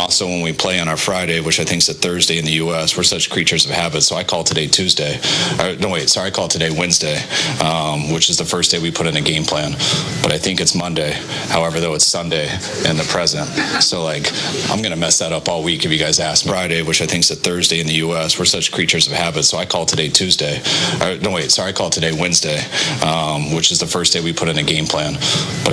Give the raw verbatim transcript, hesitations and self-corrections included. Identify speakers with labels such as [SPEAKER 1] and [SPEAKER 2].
[SPEAKER 1] also when we play on our Friday, which I think is a Thursday in the U S, we're such creatures of habit. So I call today Tuesday. Or, no, wait, sorry, I call today Wednesday, um, which is the first day we put in a game plan. But I think it's Monday. However, though, it's Sunday in the present. So, like, I'm going to mess that up all week if you guys ask me. Friday, which I think is a Thursday in the U S, we're such creatures of habit. So I call today Tuesday. Or, no, wait, sorry, I call today Wednesday, um, which is the first day we put in a game plan. But